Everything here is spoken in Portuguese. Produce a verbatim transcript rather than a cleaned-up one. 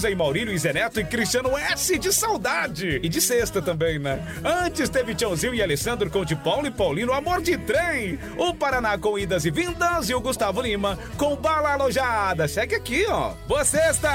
Wesley, Maurílio e Zeneto e Cristiano S de saudade. E de sexta também, né? Antes teve Tchãozinho e Alessandro com de Paulo e Paulino, Amor de Trem. O Paraná com idas e vindas e o Gustavo Lima com Bala Alojada. Segue aqui, ó. Boa sexta!